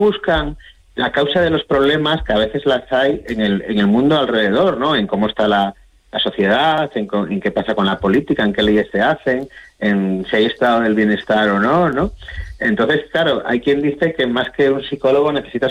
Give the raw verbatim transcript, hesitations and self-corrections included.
buscan la causa de los problemas, que a veces las hay en el, en el mundo alrededor, ¿no? En cómo está la, la sociedad, en, en qué pasa con la política, en qué leyes se hacen, en si hay estado del bienestar o no, ¿no? Entonces, claro, hay quien dice que más que un psicólogo necesitas